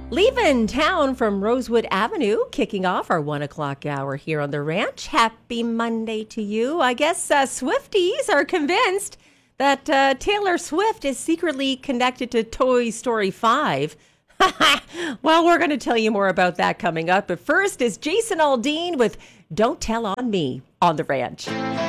Leaving town from Rosewood Avenue, kicking off our 1 o'clock hour here on the ranch. Happy Monday to you. I guess Swifties are convinced that Taylor Swift is secretly connected to Toy Story 5. Well, we're going to tell you more about that coming up. But first is Jason Aldean with Don't Tell on Me on the ranch.